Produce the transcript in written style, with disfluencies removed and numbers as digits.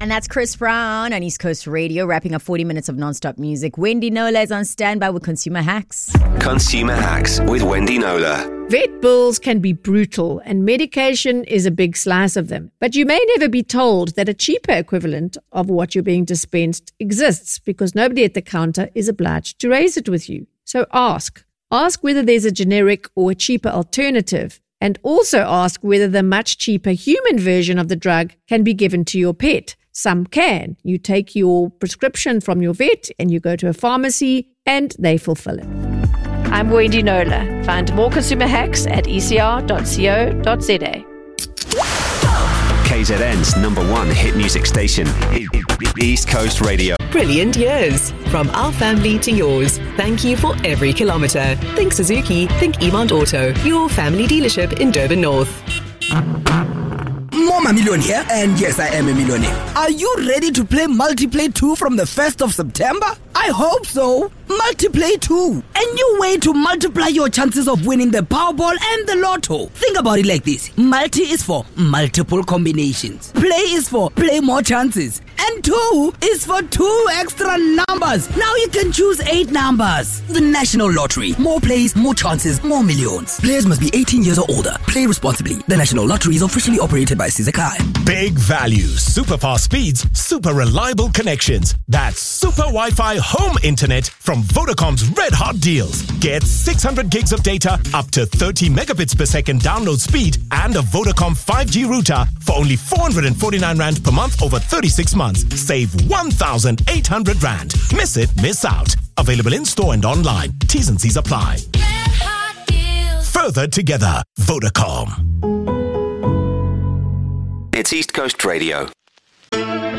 And that's Chris Brown on East Coast Radio, wrapping up 40 minutes of non-stop music. Wendy Nola is on standby with Consumer Hacks. Consumer Hacks with Wendy Nola. Vet bills can be brutal, and medication is a big slice of them. But you may never be told that a cheaper equivalent of what you're being dispensed exists, because nobody at the counter is obliged to raise it with you. So ask. Ask whether there's a generic or a cheaper alternative. And also ask whether the much cheaper human version of the drug can be given to your pet. Some can. You take your prescription from your vet and you go to a pharmacy and they fulfill it. I'm Wendy Nola. Find more consumer hacks at ecr.co.za. KZN's #1 hit music station, East Coast Radio. Brilliant years. From our family to yours. Thank you for every kilometre. Think Suzuki. Think Emont Auto. Your family dealership in Durban North. Mama Millionaire, and yes, I am a millionaire. Are you ready to play Multiplay 2 from the 1st of September? I hope so. Multiplay 2. A new way to multiply your chances of winning the Powerball and the Lotto. Think about it like this. Multi is for multiple combinations. Play is for play more chances. And 2 is for 2 extra numbers. Now you can choose 8 numbers. The National Lottery. More plays, more chances, more millions. Players must be 18 years or older. Play responsibly. The National Lottery is officially operated by Sizakai. Big value, super fast speeds, super reliable connections. That's super Wi-Fi home internet from Vodacom's Red Hot Deals. Get 600 gigs of data, up to 30 megabits per second download speed, and a Vodacom 5G router for only 449 Rand per month over 36 months. Save 1,800 Rand. Miss it, miss out. Available in store and online. T's and C's apply. Further together, Vodacom. It's East Coast Radio.